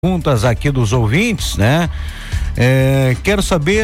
Perguntas aqui dos ouvintes, né? Quero saber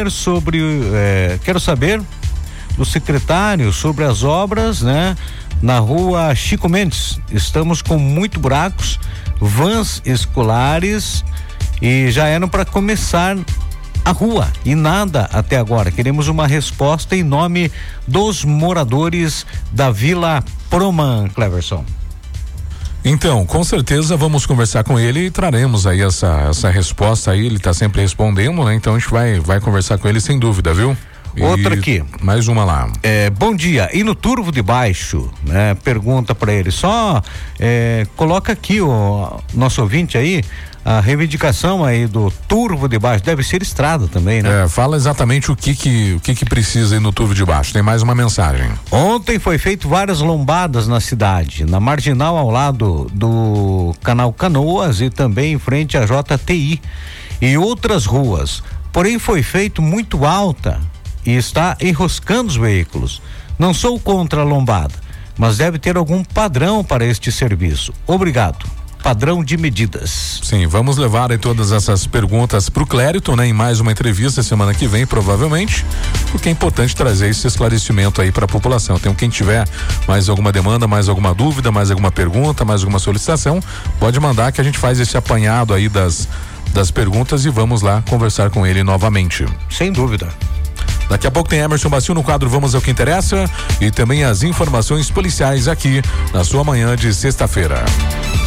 do secretário sobre as obras, né? Na rua Chico Mendes, estamos com muito buracos, vans escolares e já eram para começar a rua e nada até agora. Queremos uma resposta em nome dos moradores da Vila Proman, Cleverson. Então, com certeza vamos conversar com ele e traremos aí essa resposta aí, ele está sempre respondendo, né? Então a gente vai conversar com ele sem dúvida, viu? Outra aqui. Mais uma lá. Bom dia, e no Turvo de Baixo, né? Pergunta para ele, coloca aqui o nosso ouvinte aí, a reivindicação aí do Turvo de Baixo, deve ser estrada também, né? Fala exatamente o que precisa aí no Turvo de Baixo, tem mais uma mensagem. Ontem foi feito várias lombadas na cidade, na Marginal ao lado do Canal Canoas e também em frente à JTI e outras ruas, porém foi feito muito alta e está enroscando os veículos. Não sou contra a lombada, mas deve ter algum padrão para este serviço. Obrigado. Padrão de medidas. Sim, vamos levar aí todas essas perguntas pro Clériton, né? Em mais uma entrevista semana que vem, provavelmente, porque é importante trazer esse esclarecimento aí para a população. Então, quem tiver mais alguma demanda, mais alguma dúvida, mais alguma pergunta, mais alguma solicitação, pode mandar que a gente faz esse apanhado aí das perguntas e vamos lá conversar com ele novamente. Sem dúvida. Daqui a pouco tem Emerson Bacio no quadro Vamos ao que Interessa e também as informações policiais aqui na sua manhã de sexta-feira.